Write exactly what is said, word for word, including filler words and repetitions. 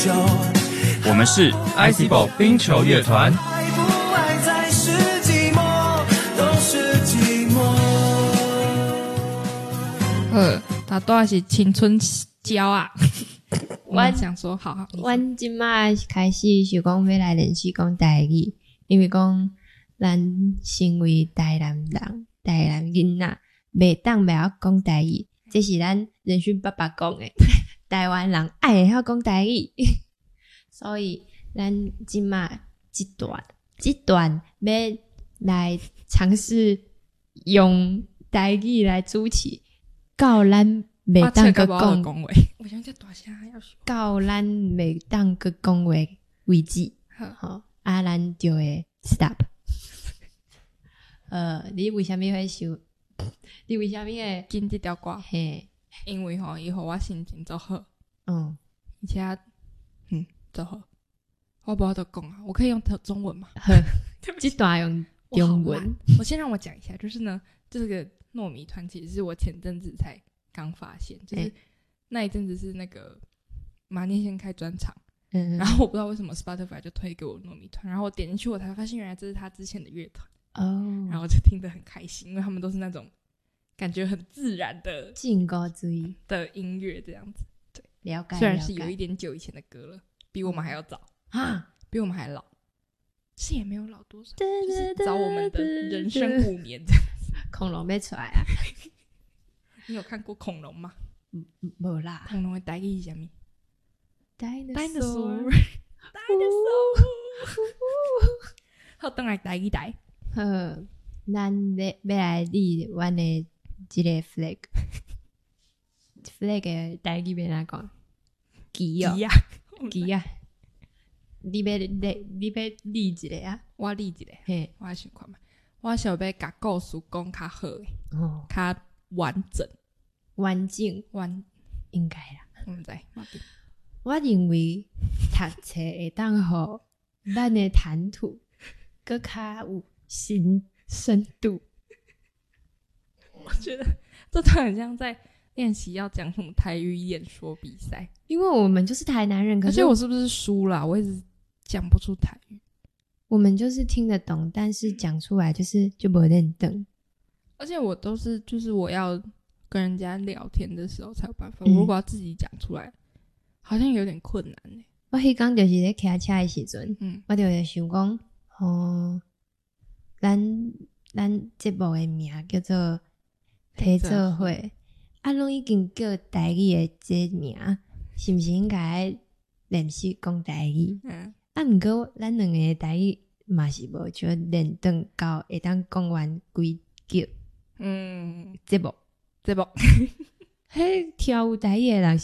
我们是 I C B O 冰球乐团。 爱不爱才是寂寞，都是寂寞。 呃，大多是青春胶啊。我我想说，好好， 阮即摆开始想讲要来练习讲台语，因为讲咱身为台南人、台南囡仔，袂当袂晓讲台语，这是咱仁勋爸爸讲的。台湾人爱会晓讲台语，所以咱即摆即段即段要来尝试用台语来主持，到咱袂当个讲。 讲话，我想这大声要说。 到咱袂当个讲话为止，吼，啊，咱就会 stop。呃，你为虾米会想？你为虾米会？ 紧这条歌， 嘿， 因为吼，伊互我心情足好， 嗯， 而且，嗯，足好。我不知道讲啊，我可以用中文吗？ 这段用我好中文烂。我先让我讲一下，就是呢，这个糯米团其实是我前阵子才刚发现，就是欸那一阵子是那个马念先开专场， 嗯， 然后我不知道为什么 Spotify 就推给我糯米团，然后我点进去我才发现原来这是他之前的乐团， 哦， 然后我就听得很开心，因为他们都是那种感觉很自然的敬歌注意， 的音乐这样子， 了解， 虽然是有了解一点久以前的歌了，比我们还要早， 啊， 比我们还老，是也没有老多少， 就就是早我们的人生五年这样。 恐龙要出来啊， 你有看过恐龙吗？ 无啦恐龙的台语是什么 ，dinosaur， ？dinosaur，dinosaur。好，等来台语台。 好，咱要要来立阮的即个 flag，flag 的台语要哪讲？旗哦， 呀， 旗啊！你要立，你要立一个啊？ 我理一个， 嘿， 我想看嘛。我想要甲故事讲较好诶， 哦， 较完整， 完整完， 应该啦。 我唔知，我记我认为读册会当互咱的谈吐更较有深深度。 我觉得这段很像在练习要讲什么台语演说比赛， 因为我们就是台南人，可而是且我是不是输了？我一直讲不出台语。 我们就是听得懂，但是讲出来就是就不认懂。 而且我都是就是我要跟人家聊天的时候才有办法， 嗯我如果要自己讲出来，好像有点困难呢。 我迄天就是咧骑车的时阵， 嗯， 我就会想讲，哦，咱咱节目的名叫做陪做会，啊，拢已经叫台语的这名，是毋是应该练习讲台语？ 嗯， 啊，毋过咱两个的台语嘛是无就练顿到会当讲完规集嗯， 节目。 这不。 迄跳舞台语的人